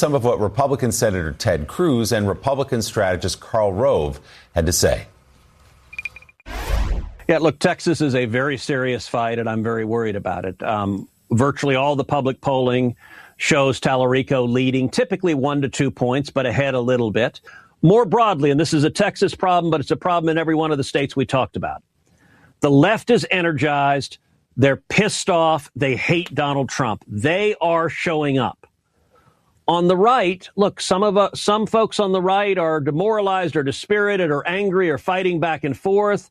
some of what Republican Senator Ted Cruz and Republican strategist Karl Rove had to say. Yeah, look, Texas is a very serious fight, and I'm very worried about it. Virtually all the public polling shows Tallarico leading, typically 1 to 2 points, but ahead a little bit. More broadly, and this is a Texas problem, but it's a problem in every one of the states we talked about. The left is energized. They're pissed off. They hate Donald Trump. They are showing up. On the right, look, some folks on the right are demoralized or dispirited or angry or fighting back and forth.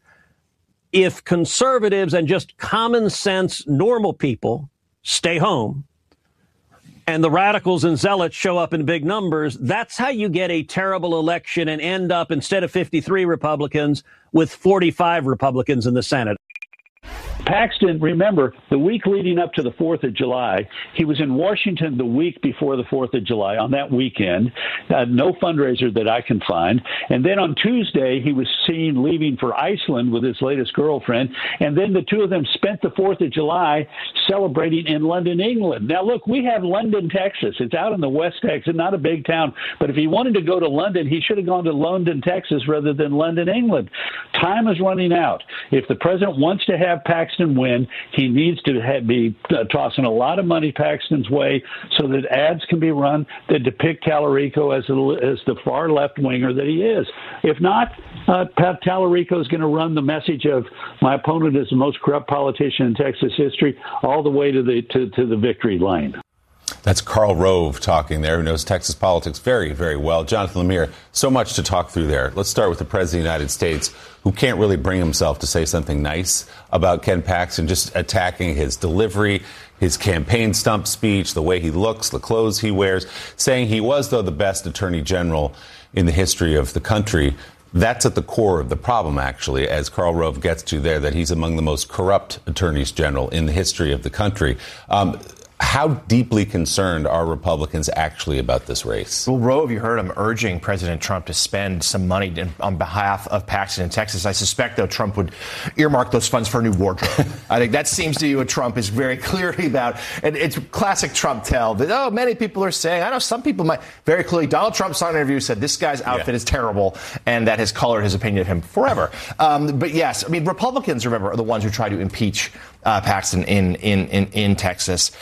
If conservatives and just common sense, normal people stay home and the radicals and zealots show up in big numbers, that's how you get a terrible election and end up, instead of 53 Republicans, with 45 Republicans in the Senate. Paxton, remember, the week leading up to the 4th of July, he was in Washington the week before the 4th of July on that weekend. No fundraiser that I can find. And then on Tuesday, he was seen leaving for Iceland with his latest girlfriend. And then the two of them spent the 4th of July celebrating in London, England. Now, look, we have London, Texas. It's out in the West Texas, not a big town. But if he wanted to go to London, he should have gone to London, Texas, rather than London, England. Time is running out. If the president wants to have Paxton win, he needs to be tossing a lot of money Paxton's way so that ads can be run that depict Tallarico as the far left winger that he is. If not, Tallarico is going to run the message of my opponent is the most corrupt politician in Texas history all the way to the victory lane. That's Karl Rove talking there, who knows Texas politics very, very well. Jonathan Lemire, so much to talk through there. Let's start with the President of the United States, who can't really bring himself to say something nice about Ken Paxton, just attacking his delivery, his campaign stump speech, the way he looks, the clothes he wears, saying he was, though, the best attorney general in the history of the country. That's at the core of the problem, actually, as Karl Rove gets to there, that he's among the most corrupt attorneys general in the history of the country. How deeply concerned are Republicans actually about this race? Well, Rove, you heard him urging President Trump to spend some money on behalf of Paxton in Texas. I suspect, though, Trump would earmark those funds for a new wardrobe. I think that seems to be what Trump is very clearly about. And it's classic Trump tell that, many people are saying, I know some people might, very clearly, Donald Trump saw an interview, said this guy's outfit is terrible, and that has colored his opinion of him forever. But yes, I mean, Republicans, remember, are the ones who try to impeach Paxton in Texas.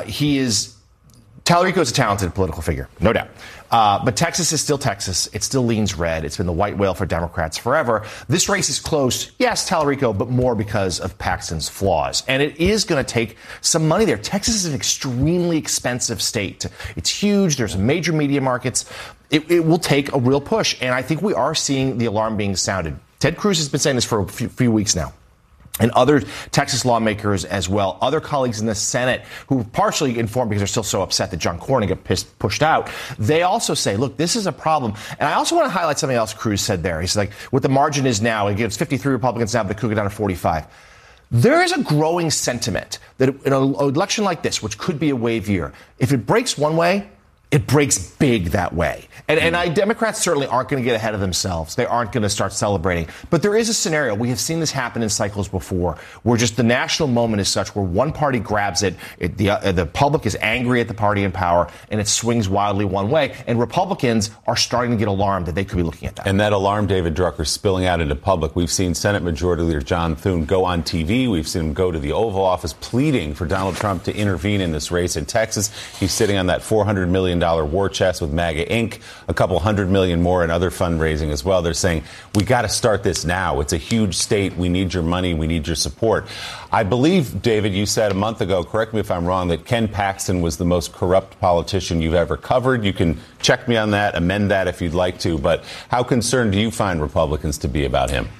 Tallarico is a talented political figure, no doubt. But Texas is still Texas. It still leans red. It's been the white whale for Democrats forever. This race is close. Yes, Tallarico, but more because of Paxton's flaws. And it is going to take some money there. Texas is an extremely expensive state. It's huge. There's major media markets. It will take a real push. And I think we are seeing the alarm being sounded. Ted Cruz has been saying this for a few weeks now. And other Texas lawmakers as well, other colleagues in the Senate who were partially informed because they're still so upset that John Cornyn got pushed out. They also say, look, this is a problem. And I also want to highlight something else Cruz said there. He's like, what the margin is now, it gives 53 Republicans now, but it could go down to 45. There is a growing sentiment that in an election like this, which could be a wave year, if it breaks one way, it breaks big that way. And Democrats certainly aren't going to get ahead of themselves. They aren't going to start celebrating. But there is a scenario. We have seen this happen in cycles before where just the national moment is such where one party grabs it, the public is angry at the party in power, and it swings wildly one way. And Republicans are starting to get alarmed that they could be looking at that. And that alarm, David Drucker, spilling out into public. We've seen Senate Majority Leader John Thune go on TV. We've seen him go to the Oval Office pleading for Donald Trump to intervene in this race in Texas. He's sitting on that $400 million war chest with MAGA Inc., a couple $100 million more in other fundraising as well. They're saying, we got to start this now. It's a huge state. We need your money. We need your support. I believe, David, you said a month ago, correct me if I'm wrong, that Ken Paxton was the most corrupt politician you've ever covered. You can check me on that, amend that if you'd like to. But how concerned do you find Republicans to be about him?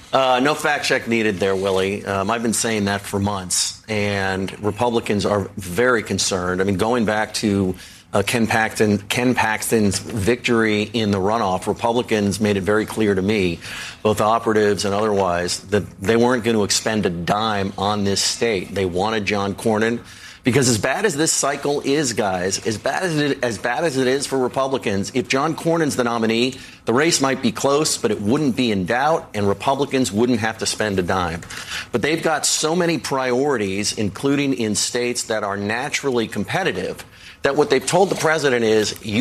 No fact check needed there, Willie. I've been saying that for months, and Republicans are very concerned. I mean, going back to Ken Paxton's victory in the runoff, Republicans made it very clear to me, both operatives and otherwise, that they weren't going to expend a dime on this state. They wanted John Cornyn. Because as bad as this cycle is, guys, as bad as it is for Republicans, if John Cornyn's the nominee, the race might be close, but it wouldn't be in doubt, and Republicans wouldn't have to spend a dime. But they've got so many priorities, including in states that are naturally competitive, that what they've told the president is, you